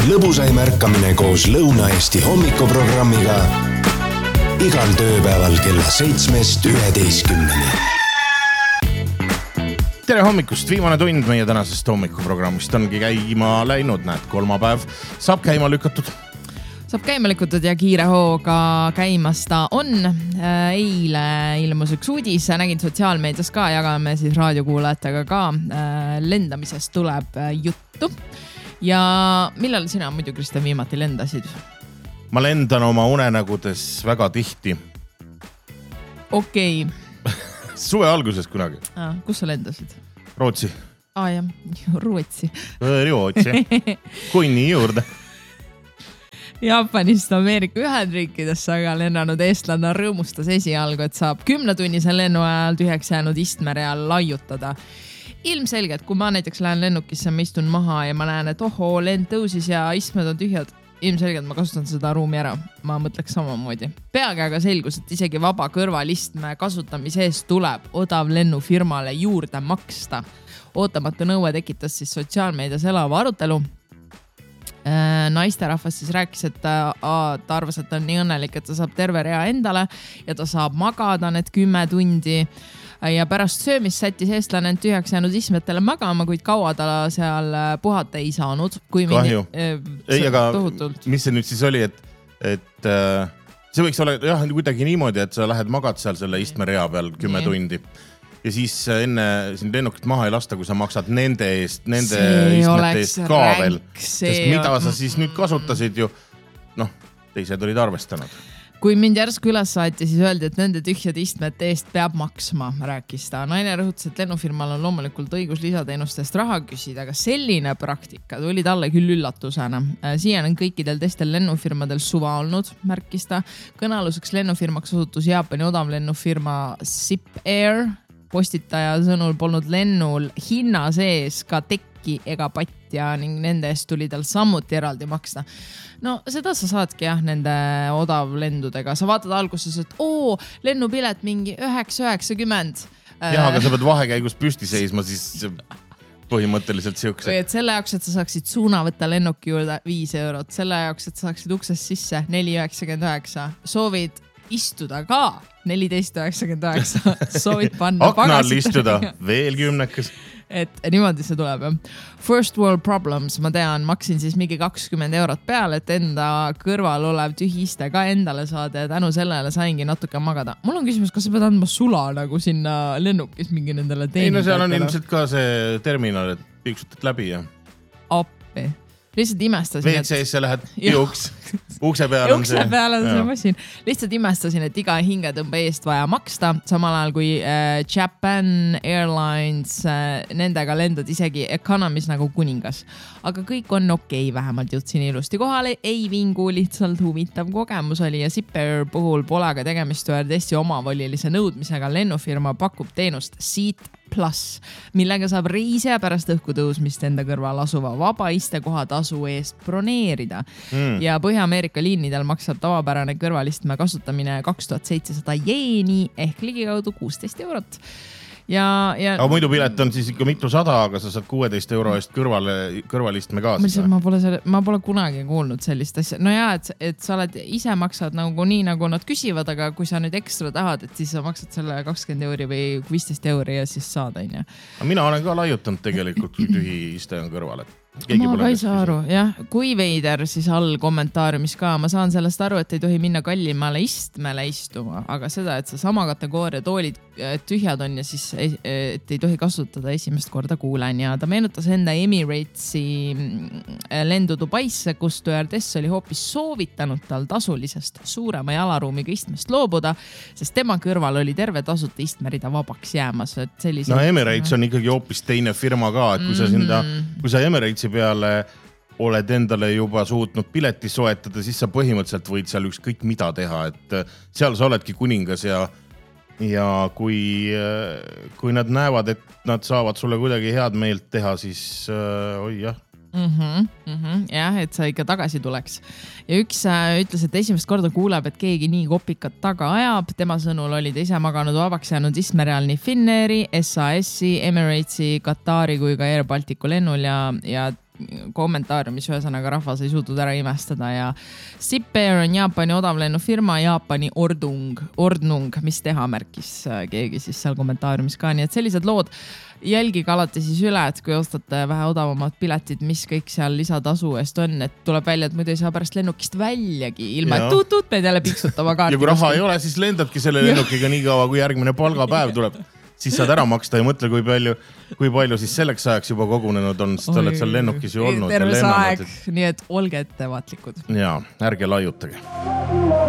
lõbusaim ärkamine koos Lõuna-Eesti hommikuprogrammiga igal tööpäeval kella 7-11. Tere hommikust, viimane tund meie tänasest hommikuprogrammist ongi käima läinud, näed, kolmapäev saab käima lükatud. Saab käima lükatud ja kiire hooga käimas ta on. Eile ilmus üks uudis, nägin sotsiaalmeedias ka, jagame siis raadiokuulajatega ka. Lendamisest tuleb juttu. Ja millal sina muidu, Kristjan, viimati lendasid? Ma lendan oma unenägudes väga tihti. Okei. Suve alguses kunagi. Kus sa lendasid? Rootsi. Jah, Rootsi. Rootsi. Kunni juurde. Jaapanist Ameerika Ühendriikidesse aga lennanud eestlanna rõõmustas esialgu, et saab 10-tunnise lennu ajal tühjaks jäänud istmereal laiutada. Ilmselgelt, kui ma näiteks lähen lennukisse, ma istun maha ja ma näen, et lend tõusis ja istmed on tühjad, ilmselgelt ma kasutan seda ruumi ära. Ma mõtleks samamoodi. Peagi aga selgus, et isegi vaba kõrvalistme kasutamise eest tuleb odav lennufirmale juurde maksta. Ootamatu nõue tekitas siis sotsiaalmeedias elava arutelu. Naisterahvas siis rääkis, et ta arvas, et ta on nii õnnelik, et ta saab terve rea endale ja ta saab magada need 10 tundi. Ja pärast söömist sättis eestlane tühjaks jäänud ismetele magama, kuid kaua ta seal puhata ei saanud. Kahju. Ei, aga mis see nüüd siis oli, et see võiks olla kuidagi niimoodi, et sa lähed magad seal selle istmerea peal 10 tundi. Ja siis enne sind lennukit maha ei lasta, kui sa maksad nende istmete eest ka veel. Sest mida sa siis nüüd kasutasid ju, teised olid arvestanud. Kui mind järsku üles saati, siis öeldi, et nende tühjad istmete eest peab maksma, rääkis ta. Naine rõhutas, et lennufirmal on loomulikult õigus lisateenustest raha küsida, aga selline praktika tuli talle küll üllatusena. Siiani on kõikidel teistel lennufirmadel suva olnud, märkis ta. Kõnealuseks lennufirmaks osutus Jaapani odav lennufirma Zip Air. Postitaja sõnul polnud lennul hinna sees ka tekki ega patja ning nende eest tuli tal samuti eraldi maksta. No seda sa saadki nende odavlendudega. Sa vaatad alguses, et lennupilet mingi 9.90. Jah, aga sa pead vahekäigus püsti seisma, siis põhimõtteliselt siukse. Või et selle jaoks, et sa saaksid suuna võtta lennuki juurde 5 eurot. Selle jaoks, et sa saaksid uksest sisse 4.99. Soovid istuda ka 14.99. Soovid panna aknal istuda veel 10. Et niimoodi see tuleb. First world problems, ma tean, maksin siis mingi 20 eurot peale, et enda kõrval olev tühiste ka endale saada ja tänu sellele saingi natuke magada. Mul on küsimus, kas sa pead andma sula nagu sinna lennukis mingi nendele teenindajatele? Ei, seal on ilmselt ka see terminal, et piiksutad läbi ja appi. Lihtsalt imestasin, WC-sse lähed ukse peale on see. Ukse peale on see masin. Lihtsalt imestasin, et iga hingetõmbe eest vaja maksta, samal ajal kui Japan Airlines, nendega lendad isegi economis nagu kuningas. Aga kõik on okei, vähemalt jõudsin ilusti kohale, ei vingu, lihtsalt huvitav kogemus oli ja Zip Air puhul pole aga tegemist stjuardessi omavolilise nõudmisega. Lennufirma pakub teenust Seat Plus, millega saab reisija pärast õhku tõusmist enda kõrval asuva vaba istekoha tasu eest broneerida. Ja Põhja-Ameerika liinidel maksab tavapärane kõrvalistme kasutamine 2700 jeeni ehk ligikaudu 16 eurot. Aga muidu pilet on siis ikka mitu 100, aga sa saad 16 euro eest kõrvalistme kaasa. Ma pole kunagi kuulnud sellist asja. No jaa, et sa oled ise maksad nagu nii, nagu nad küsivad, aga kui sa nüüd ekstra tahad, et siis sa maksad selle 20 euri või 15 euri ja siis saad, on ju. Mina olen ka laiutanud tegelikult, kui tühi iste on kõrval, ma ka ei saa aru, jah. Kui veider siis all kommentaariumis ka. Ma saan sellest aru, et ei tohi minna kallimale istmele istuma, aga seda, et see sama kategooria toolid tühjad on ja siis et ei tohi kasutada esimest korda kuulen. Ja ta meenutas enda Emiratesi lendu Dubaisse, kus stjuardess oli hoopis soovitanud tal tasulisest suurema jalaruumiga istmest loobuda, sest tema kõrval oli terve tasuta istmerida vabaks jäämas. No Emirates on ikkagi hoopis teine firma ka, et kui sa Emiratesi peale oled endale juba suutnud pileti soetada, siis sa põhimõtteliselt võid seal ükskõik mida teha, et seal sa oledki kuningas ja kui nad näevad, et nad saavad sulle kuidagi head meelt teha, siis jah. Jah, et sa ikka tagasi tuleks. Ja üks ütles, et esimest korda kuuleb, et keegi nii kopikat taga ajab. Tema sõnul oli ta ise maganud vabaks jäänud istmereal nii Finnairi, SAS-i, Emiratesi, Qatari kui ka Air Balticu lennul ja kommentaare, mis ühesõnaga rahvas ei suutnud ära imestada ja Zipair on Jaapani odavlennufirma, Jaapani Ordnung, mis teha märkis keegi siis seal kommentaariumis ka, nii et sellised lood. Jälgige alati siis üle, et kui ostate vähe odavamad piletid, mis kõik seal lisatasu eest on, et tuleb välja, et muidu ei saa pärast lennukist väljagi, ilma et tuut pead jälle piksutama kaarti. Ja kui raha ei ole, siis lendadki selle lennukiga nii kaua, kui järgmine palgapäev tuleb. Siis saad ära maksta ja mõtle, kui palju siis selleks ajaks juba kogunenud on, sest oled seal lennukis ju olnud. Terves aeg, nii et olge ettevaatlikud. Jaa, ärge laiutage.